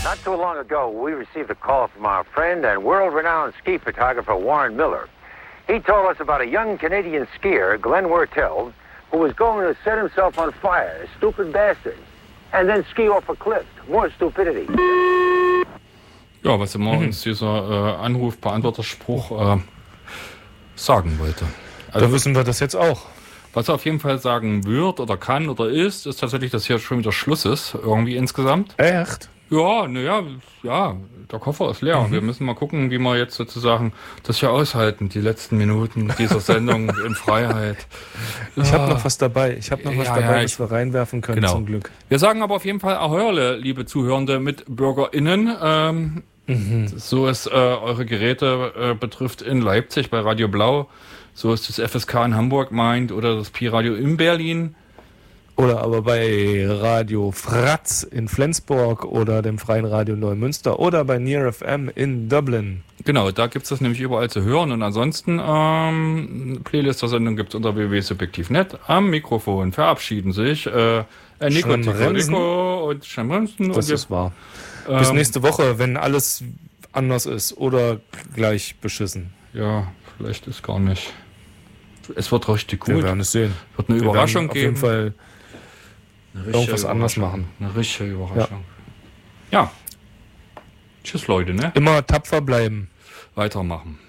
Not too long ago, we received a call from our friend and world-renowned ski photographer Warren Miller. He told us about a young Canadian skier, Glenn Wertel, who was going to set himself on fire, a stupid bastard, and then ski off a cliff. More stupidity. Ja, was immer uns dieser Anrufbeantworterspruch sagen wollte. Also, da wissen wir das jetzt auch. Was er auf jeden Fall sagen wird oder kann oder ist tatsächlich, dass hier schon wieder Schluss ist, irgendwie insgesamt. Echt? Ja, ja, der Koffer ist leer. Wir müssen mal gucken, wie wir jetzt sozusagen das hier aushalten, die letzten Minuten dieser Sendung in Freiheit. Ich habe noch was dabei. Was wir reinwerfen können, genau. Zum Glück. Wir sagen aber auf jeden Fall Ahörle, liebe Zuhörende MitbürgerInnen. So es eure Geräte betrifft in Leipzig bei Radio Blau. So ist das FSK in Hamburg meint oder das Pi-Radio in Berlin. Oder aber bei Radio Fratz in Flensburg oder dem Freien Radio Neumünster oder bei Near FM in Dublin. Genau, da gibt es das nämlich überall zu hören. Und ansonsten Playlist der Sendung gibt es unter www.subjektiv.net. Am Mikrofon verabschieden sich Nico und Schamrensen. Das ist wahr. Bis nächste Woche, wenn alles anders ist oder gleich beschissen. Ja, vielleicht ist gar nicht. Es wird richtig gut. Wir werden es sehen. Wird eine Überraschung geben. Auf jeden Fall irgendwas anders machen. Eine richtige Überraschung. Ja. Tschüss, Leute, ne? Immer tapfer bleiben. Weitermachen.